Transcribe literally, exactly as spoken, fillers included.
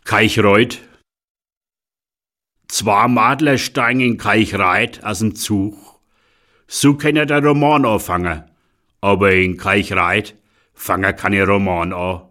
Kaichreuth. Zwei Madler steigen in Kaichreuth aus dem Zug. So kann ja der Roman anfangen. Aber in Kaichreuth fangen keine Roman an.